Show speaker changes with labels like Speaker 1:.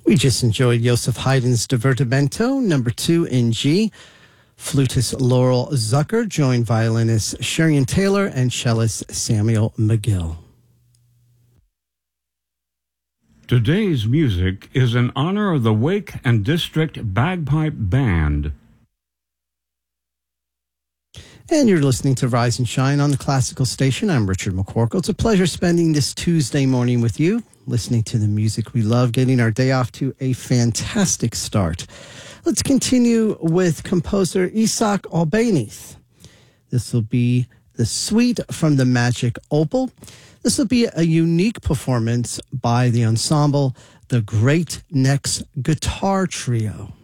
Speaker 1: We just enjoyed Joseph Haydn's Divertimento, number 2 in G. Flutist Laurel Zucker joined violinist Sherian Taylor and cellist Samuel McGill.
Speaker 2: Today's music is in honor of the Wake and District Bagpipe Band.
Speaker 1: And you're listening to Rise and Shine on the Classical Station. I'm Richard McCorkle. It's a pleasure spending this Tuesday morning with you, listening to the music we love, getting our day off to a fantastic start. Let's continue with composer Isaac Albéniz. This will be the Suite from the Magic Opal. This will be a unique performance by the ensemble, the Great Necks Guitar Trio.